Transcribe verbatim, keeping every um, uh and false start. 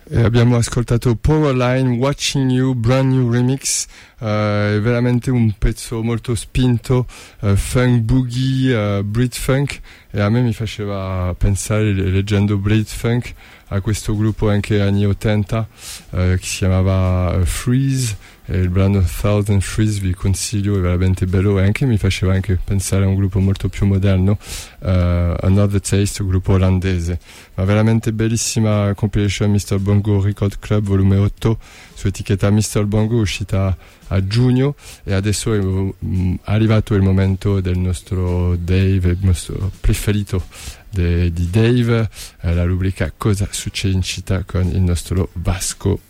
E abbiamo ascoltato Powerline, Watching You, brand new remix, uh, è veramente un pezzo molto spinto, uh, funk boogie, uh, Brit funk, e a me mi faceva pensare, leggendo Brit funk, a questo gruppo anche anni ottanta uh, che si chiamava uh, Freeze, e il brano Thousand Freeze vi consiglio, è veramente bello, e anche mi faceva anche pensare a un gruppo molto più moderno, uh, Another Taste, un gruppo olandese, ma veramente bellissima compilation mister Bongo Record Club volume otto su etichetta mister Bongo, uscita a giugno, e adesso è mm, arrivato il momento del nostro Dave, il nostro preferito de, di Dave, eh, la rubrica Cosa succede in città con il nostro Vasco